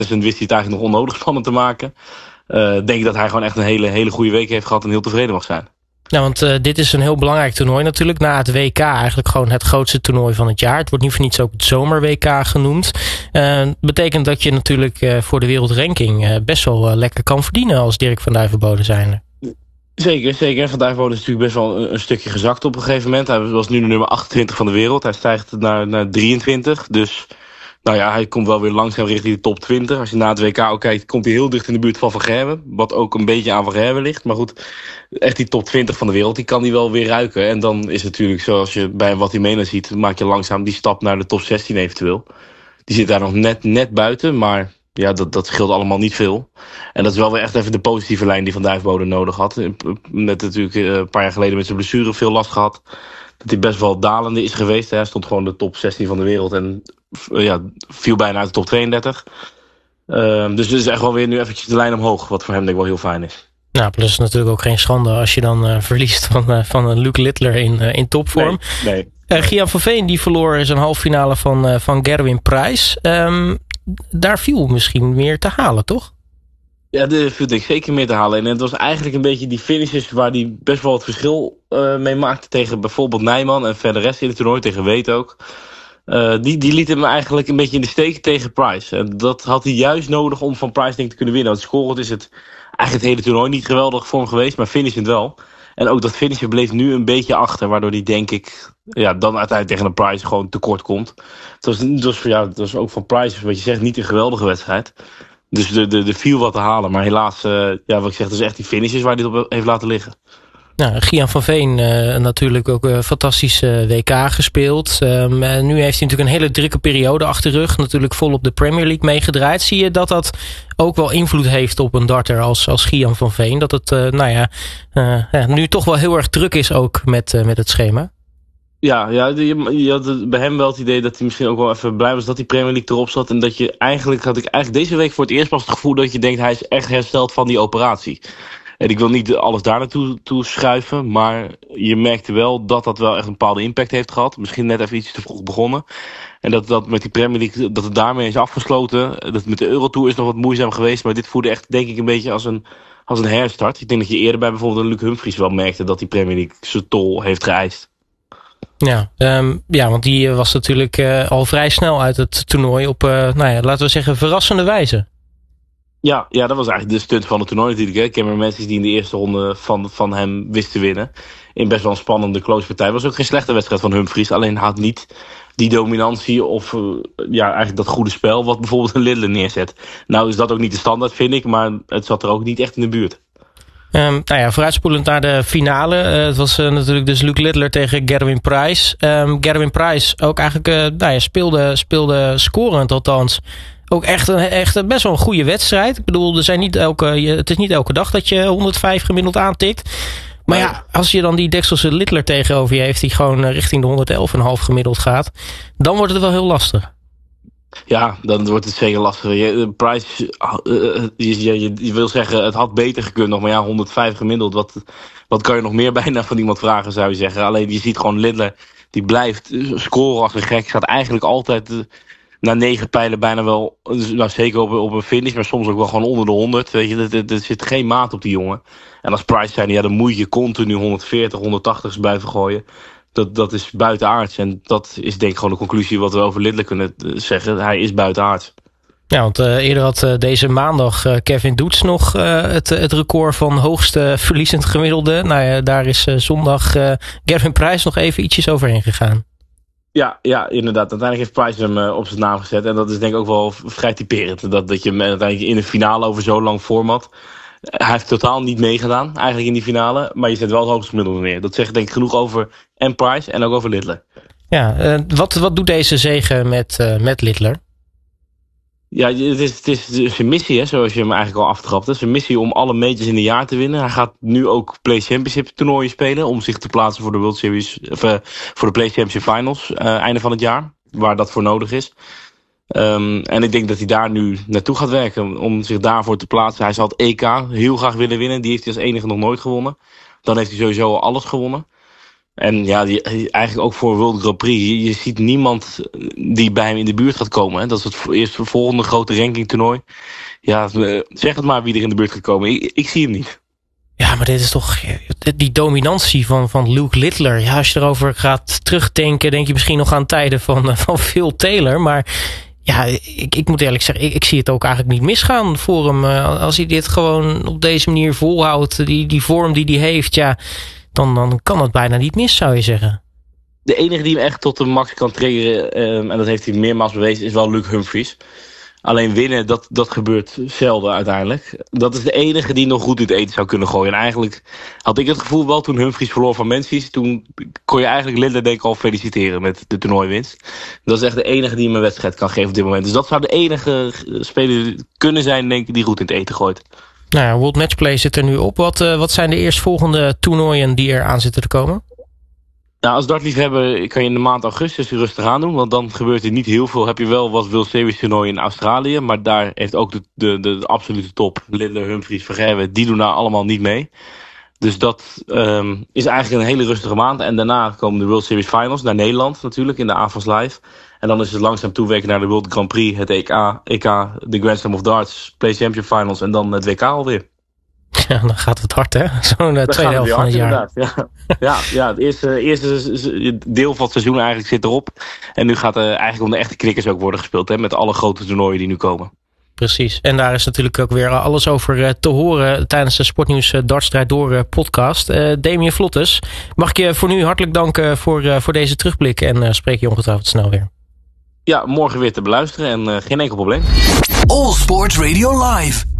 wist hij het eigenlijk nog onnodig spannend te maken. Denk ik dat hij gewoon echt een hele goede week heeft gehad en heel tevreden mag zijn. Ja, want dit is een heel belangrijk toernooi natuurlijk. Na het WK eigenlijk gewoon het grootste toernooi van het jaar. Het wordt niet voor niets ook het zomer-WK genoemd. Betekent dat je natuurlijk voor de wereldranking best wel lekker kan verdienen als Dirk van Duijvenbode zijnde. Zeker. Van Duijvenbode is natuurlijk best wel een stukje gezakt op een gegeven moment. Hij was nu de nummer 28 van de wereld. Hij stijgt naar 23. Dus nou ja, hij komt wel weer langzaam richting de top 20. Als je na het WK ook kijkt, komt hij heel dicht in de buurt van Van Gerwen. Wat ook een beetje aan Van Gerwen ligt. Maar goed, echt die top 20 van de wereld, die kan hij wel weer ruiken. En dan is het natuurlijk, zoals je bij Watimena ziet, maak je langzaam die stap naar de top 16 eventueel. Die zit daar nog net buiten, maar ja, dat scheelt allemaal niet veel. En dat is wel weer echt even de positieve lijn die Van Duijvenbode nodig had. Net natuurlijk een paar jaar geleden met zijn blessure veel last gehad. Dat hij best wel dalende is geweest. Hij stond gewoon de top 16 van de wereld en viel bijna uit de top 32. Dus dit is echt wel weer nu eventjes de lijn omhoog. Wat voor hem denk ik wel heel fijn is. Nou, plus natuurlijk ook geen schande als je dan verliest van Luc Littler in topvorm. Nee. Gian van Veen die verloor zijn halffinale van Gerwin Price. Daar viel misschien meer te halen, toch? Ja, daar viel ik zeker meer te halen. En het was eigenlijk een beetje die finishes waar hij best wel het verschil mee maakte tegen bijvoorbeeld Nijman en verder rest in het toernooi, tegen Weet ook. Die liet hem eigenlijk een beetje in de steek tegen Price. En dat had hij juist nodig om van Price denk ik te kunnen winnen. Want scorend is het eigenlijk het hele toernooi niet geweldig voor hem geweest, maar finishend wel. En ook dat finishen bleef nu een beetje achter, waardoor hij denk ik dan uiteindelijk tegen een Price gewoon tekort komt. Het was ook van Price, wat je zegt, niet een geweldige wedstrijd. Dus er viel wat te halen, maar helaas, wat ik zeg, dat is echt die finishes waar hij het op heeft laten liggen. Nou, Gian van Veen natuurlijk ook een fantastische WK gespeeld. Nu heeft hij natuurlijk een hele drukke periode achter de rug. Natuurlijk volop de Premier League meegedraaid. Zie je dat ook wel invloed heeft op een darter als Gian van Veen? Dat het nu toch wel heel erg druk is ook met het schema? Ja, je had bij hem wel het idee dat hij misschien ook wel even blij was dat die Premier League erop zat. En dat had ik eigenlijk deze week voor het eerst pas het gevoel dat je denkt hij is echt hersteld van die operatie. En ik wil niet alles daar naartoe schuiven, maar je merkte wel dat wel echt een bepaalde impact heeft gehad. Misschien net even iets te vroeg begonnen. En dat met die Premier League, dat het daarmee is afgesloten. Dat met de Eurotour is nog wat moeizaam geweest, maar dit voelde echt denk ik een beetje als een herstart. Ik denk dat je eerder bij bijvoorbeeld een Luc Humphries wel merkte dat die Premier League zijn tol heeft geëist. Ja, want die was natuurlijk al vrij snel uit het toernooi op, laten we zeggen, verrassende wijze. Ja, dat was eigenlijk de stunt van het toernooi natuurlijk. Hè. Cameron Matthews die in de eerste ronde van hem wist te winnen. In best wel een spannende close partij. Was ook geen slechte wedstrijd van Humphries. Alleen had niet die dominantie of eigenlijk dat goede spel wat bijvoorbeeld een Littler neerzet. Nou is dat ook niet de standaard vind ik. Maar het zat er ook niet echt in de buurt. Vooruitspoelend naar de finale. Het was natuurlijk dus Luc Littler tegen Gerwin Price. Gerwin Price ook eigenlijk speelde scorend althans. Ook echt best wel een goede wedstrijd. Ik bedoel, het is niet elke dag dat je 105 gemiddeld aantikt. Maar ja, als je dan die Dekselse Littler tegenover je heeft die gewoon richting de 111,5 gemiddeld gaat, dan wordt het wel heel lastig. Ja, dan wordt het zeker lastiger. Price, je wil zeggen, het had beter gekund nog. Maar ja, 105 gemiddeld, wat kan je nog meer bijna van iemand vragen, zou je zeggen. Alleen je ziet gewoon Littler, die blijft scoren als een gek. Gaat eigenlijk altijd na 9 pijlen bijna wel, zeker op een finish, maar soms ook wel gewoon onder de 100. Weet je, er zit geen maat op die jongen. En als Price zijn, dan moet je continu 140, 180 blijven gooien. Dat is buitenaards. En dat is denk ik gewoon de conclusie wat we over Littler kunnen zeggen. Hij is buitenaards. Ja, want eerder had deze maandag Kevin Doets nog het record van hoogste verliezend gemiddelde. Nou ja, daar is zondag Gerwin Price nog even ietsjes overheen gegaan. Ja, inderdaad. Uiteindelijk heeft Price hem op zijn naam gezet. En dat is denk ik ook wel vrij typerend. Dat je hem uiteindelijk in een finale over zo'n lang format. Hij heeft totaal niet meegedaan, eigenlijk in die finale. Maar je zet wel het hoogste gemiddelde neer. Dat zegt denk ik genoeg over en Price en ook over Littler. Ja, wat doet deze zege met Littler? Ja, het is zijn missie, hè, zoals je hem eigenlijk al aftrapt. Het is zijn missie om alle majors in een jaar te winnen. Hij gaat nu ook Play Championship toernooien spelen. Om zich te plaatsen voor de World Series, voor de Play Championship Finals. Einde van het jaar, waar dat voor nodig is. En ik denk dat hij daar nu naartoe gaat werken om zich daarvoor te plaatsen. Hij zal het EK heel graag willen winnen. Die heeft hij als enige nog nooit gewonnen. Dan heeft hij sowieso al alles gewonnen. En ja, eigenlijk ook voor World Grand Prix. Je ziet niemand die bij hem in de buurt gaat komen. Hè. Dat is het eerste volgende grote rankingtoernooi. Ja, zeg het maar wie er in de buurt gaat komen. Ik zie hem niet. Ja, maar dit is toch die dominantie van Luke Littler. Ja, als je erover gaat terugdenken, denk je misschien nog aan tijden van Phil Taylor. Maar ja, ik moet eerlijk zeggen, ik zie het ook eigenlijk niet misgaan voor hem. Als hij dit gewoon op deze manier volhoudt, die vorm die hij heeft, ja, dan kan het bijna niet mis, zou je zeggen. De enige die hem echt tot de max kan triggeren, en dat heeft hij meermaals bewezen, is wel Luke Humphries. Alleen winnen, dat gebeurt zelden uiteindelijk. Dat is de enige die nog goed in het eten zou kunnen gooien. En eigenlijk had ik het gevoel wel toen Humphries verloor van Menzies. Toen kon je eigenlijk Littler denk ik al feliciteren met de toernooiwinst. Dat is echt de enige die hem een wedstrijd kan geven op dit moment. Dus dat zou de enige speler kunnen zijn, denk ik, die goed in het eten gooit. Nou ja, World Matchplay zit er nu op. Wat zijn de eerstvolgende toernooien die er aan zitten te komen? Nou, als dartliefhebber kan je in de maand augustus rustig aan doen. Want dan gebeurt er niet heel veel. Heb je wel wat World Series toernooi in Australië. Maar daar heeft ook de absolute top. Littler, Humphries, Vergerwe. Die doen daar allemaal niet mee. Dus dat is eigenlijk een hele rustige maand. En daarna komen de World Series Finals naar Nederland natuurlijk. In de AFAS Live. En dan is het langzaam toewerken naar de World Grand Prix. Het EK, de Grand Slam of Darts. Play Champion Finals. En dan het WK alweer. Ja, dan gaat het hard, hè? Zo'n tweede helft van het jaar. Ja, het eerste deel van het seizoen eigenlijk zit erop. En nu gaat eigenlijk om de echte knikkers ook worden gespeeld. Hè, met alle grote toernooien die nu komen. Precies. En daar is natuurlijk ook weer alles over te horen tijdens de Sportnieuws Dartstrijd Door podcast. Damien Vlottes, mag ik je voor nu hartelijk danken voor deze terugblik. En spreek je ongetwijfeld snel weer. Ja, morgen weer te beluisteren en geen enkel probleem. All Sports Radio Live.